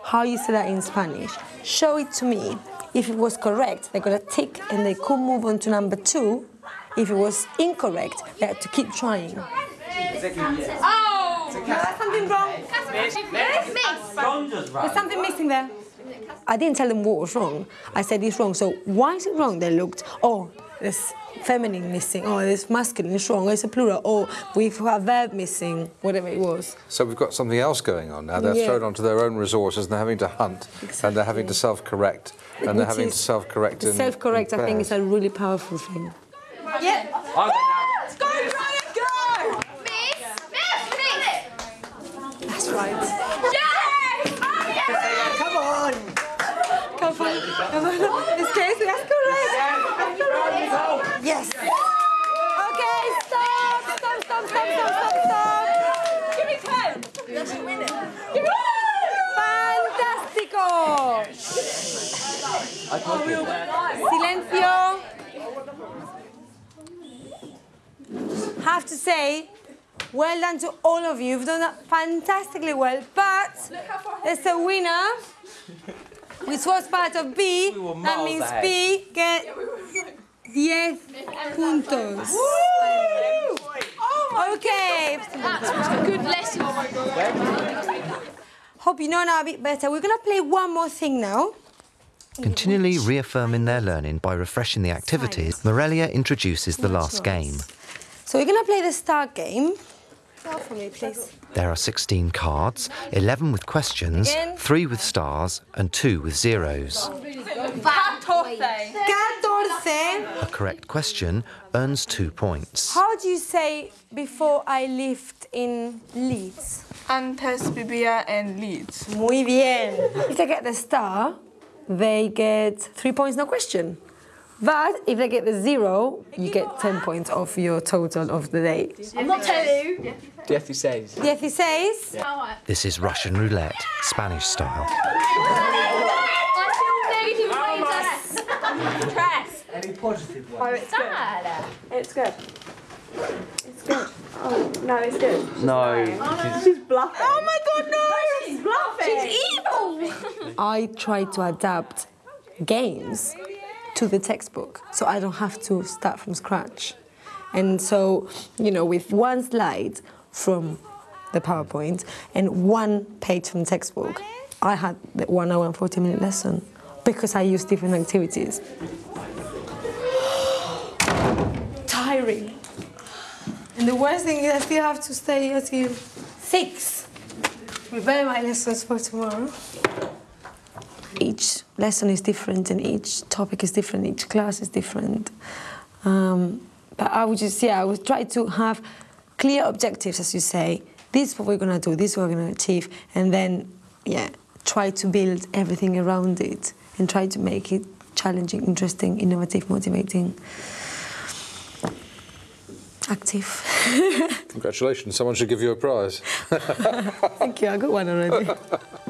how you say that in Spanish. Show it to me. If it was correct, they got a tick and they could move on to number 2. If it was incorrect, they had to keep trying. Oh! No, there's something wrong. There's something missing there. I didn't tell them what was wrong. I said it's wrong. So why is it wrong? They looked, oh, there's feminine missing. Oh, there's masculine. It's wrong. It's a plural. Oh, we've got a verb missing. Whatever it was. So we've got something else going on now. They're thrown onto their own resources and they're having to hunt and they're having to self-correct and they're having to self-correct. Self-correct, I think, is a really powerful thing. Yeah. Let's go, Ryan, go! Miss! That's right. Yes! Oh, yes! Come on! Come on. It's Casey, that's correct. Yes. Okay, stop. Give me 10! Let's win it. Fantastico. Silencio. Have to say, well done to all of you. You've done that fantastically well, but there's a winner, which was part of B. That means B get 10 puntos. Okay. That was a good lesson. Hope you know now a bit better. We're going to play one more thing now. Continually reaffirming their learning by refreshing the activities, Morelia introduces the last game. So we're going to play the start game. Start for me, please. There are 16 cards, 11 with questions, 3 with stars and 2 with zeros. 14. 14. A correct question earns 2 points. How do you say before I lift in Leeds? Antes vivía en Leeds. Muy bien. If they get the star, they get 3 points, no question. But if they get the 0, you get 10 points off your total of the day. I'm not telling you. 16. 16. This is Russian roulette, Spanish style. I feel negative Press. Any positive ones? Sad. It's good. It's good. Oh, no, it's good. No. She's bluffing. Oh my God, no! She's bluffing. She's evil. I try to adapt games to the textbook, so I don't have to start from scratch. And so, you know, with one slide from the PowerPoint and one page from the textbook, I had the 1 hour and 40-minute lesson because I used different activities. Tiring. And the worst thing is I still have to stay until 6. Prepare my lessons for tomorrow. Each lesson is different and each topic is different, each class is different. But I would just, I would try to have clear objectives, as you say. This is what we're going to do, this is what we're going to achieve. And then, try to build everything around it and try to make it challenging, interesting, innovative, motivating, active. Congratulations, someone should give you a prize. Thank you, I got one already.